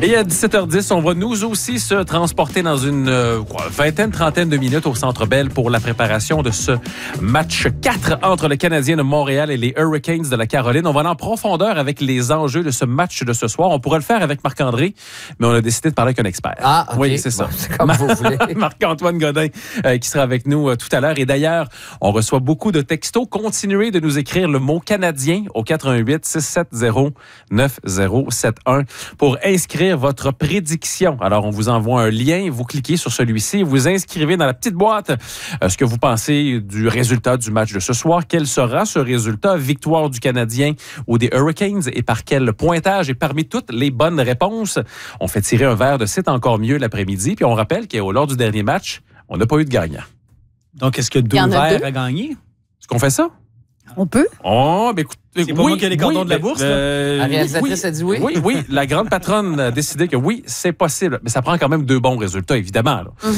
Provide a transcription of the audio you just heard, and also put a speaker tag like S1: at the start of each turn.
S1: Et à 17h10, on va nous aussi se transporter dans une trentaine de minutes au Centre Bell pour la préparation de ce match 4 entre le Canadien de Montréal et les Hurricanes de la Caroline. On va aller en profondeur avec les enjeux de ce match de ce soir. On pourrait le faire avec Marc-André, mais on a décidé de parler avec un expert.
S2: Ah, okay.
S1: Oui, c'est ça.
S2: Bon, c'est comme vous voulez.
S1: Marc-Antoine Godin qui sera avec nous tout à l'heure. Et d'ailleurs, on reçoit beaucoup de textos. Continuez de nous écrire le mot Canadien au 88-670-9071 pour inscrire votre prédiction. Alors, on vous envoie un lien, vous cliquez sur celui-ci, vous inscrivez dans la petite boîte ce que vous pensez du résultat du match de ce soir. Quel sera ce résultat? Victoire du Canadien ou des Hurricanes et par quel pointage? Et parmi toutes les bonnes réponses, on fait tirer un verre de C'est encore mieux l'après-midi. Puis on rappelle lors du dernier match, on n'a pas eu de gagnant.
S3: Donc, est-ce que 2 verres à gagner?
S1: Est-ce qu'on fait ça?
S4: On peut?
S1: Oh, ben écoute,
S3: c'est pas moi qui ai les cordons de la bourse.
S2: La réalisatrice a dit oui?
S1: Oui, la grande patronne a décidé que oui, c'est possible. Mais ça prend quand même 2 bons résultats, évidemment. Là.